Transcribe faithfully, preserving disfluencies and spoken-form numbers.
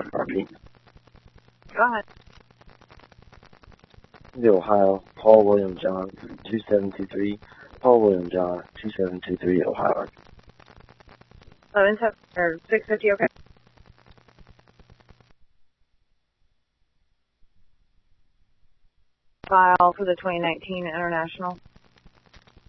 R P. Go ahead. The Ohio, Paul William John, two seven two three, Paul William John, two seven two three, Ohio. eleven seven, or six fifty, okay. File for the twenty nineteen International.